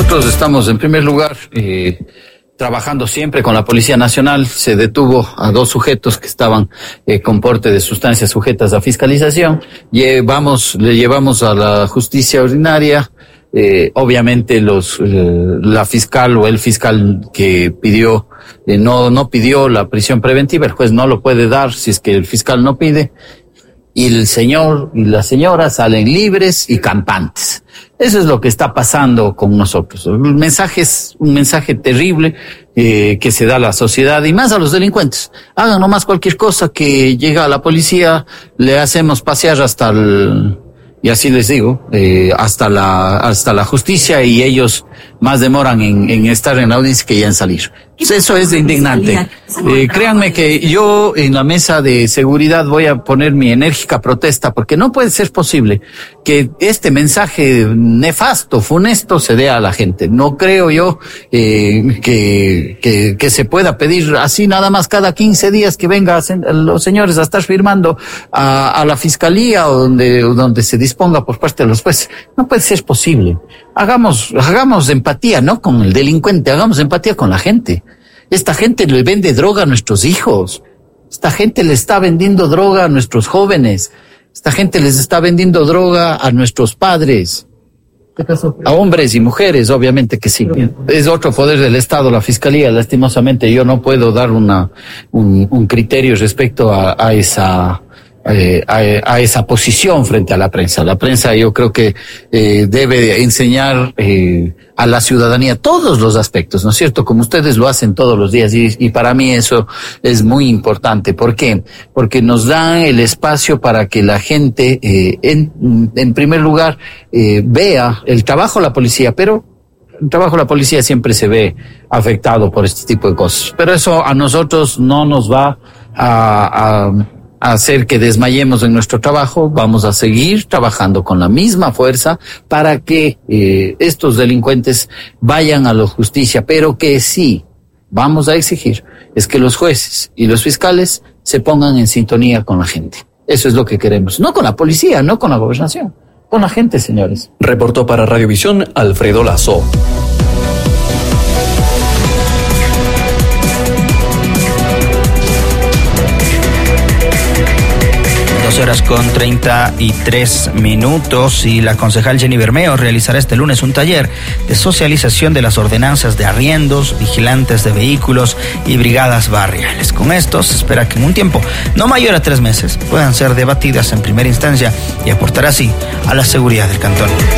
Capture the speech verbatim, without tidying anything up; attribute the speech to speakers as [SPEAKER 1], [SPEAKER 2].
[SPEAKER 1] Nosotros estamos, en primer lugar, eh, trabajando siempre con la Policía Nacional. Se detuvo a dos sujetos que estaban eh, con porte de sustancias sujetas a fiscalización. Llevamos, le llevamos a la justicia ordinaria. Eh, obviamente los, eh, la fiscal o el fiscal que pidió, eh, no, no pidió la prisión preventiva, el juez no lo puede dar si es que el fiscal no pide. Y el señor y la señora salen libres y campantes. Eso es lo que está pasando con nosotros. El mensaje es un mensaje terrible eh, que se da a la sociedad y más a los delincuentes. Hagan nomás cualquier cosa que llega a la policía, le hacemos pasear hasta el, y así les digo, eh, hasta la, hasta la justicia, y ellos más demoran en, en estar en la audiencia que ya en salir. Eso es indignante. Eh, créanme que yo en la mesa de seguridad voy a poner mi enérgica protesta, porque no puede ser posible que este mensaje nefasto, funesto, se dé a la gente. No creo yo eh, que, que, que se pueda pedir así nada más cada quince días que vengan los señores a estar firmando a, a la fiscalía o donde, donde se disponga por parte de los jueces. No puede ser posible. Hagamos, hagamos empatía, no con el delincuente, hagamos empatía con la gente. Esta gente le vende droga a nuestros hijos. Esta gente le está vendiendo droga a nuestros jóvenes. Esta gente les está vendiendo droga a nuestros padres. A hombres y mujeres, obviamente que sí. Es otro poder del Estado, la Fiscalía. Lastimosamente yo no puedo dar una, un, un criterio respecto a, a esa... Eh, a, a esa posición frente a la prensa. La prensa yo creo que eh, debe enseñar eh, a la ciudadanía todos los aspectos, ¿no es cierto? Como ustedes lo hacen todos los días, y, y para mí eso es muy importante. ¿Por qué? Porque nos dan el espacio para que la gente, eh, en, en primer lugar, eh, vea el trabajo de la policía, pero el trabajo de la policía siempre se ve afectado por este tipo de cosas. Pero eso a nosotros no nos va a... a hacer que desmayemos en nuestro trabajo. Vamos a seguir trabajando con la misma fuerza para que eh, estos delincuentes vayan a la justicia, pero que sí vamos a exigir es que los jueces y los fiscales se pongan en sintonía con la gente. Eso es lo que queremos, no con la policía, no con la gobernación, con la gente, señores.
[SPEAKER 2] Reportó para Radiovisión Alfredo Lazo.
[SPEAKER 3] Horas con treinta y tres minutos, y la concejal Jenny Bermeo realizará este lunes un taller de socialización de las ordenanzas de arriendos, vigilantes de vehículos y brigadas barriales. Con esto se espera que en un tiempo no mayor a tres meses puedan ser debatidas en primera instancia y aportar así a la seguridad del cantón.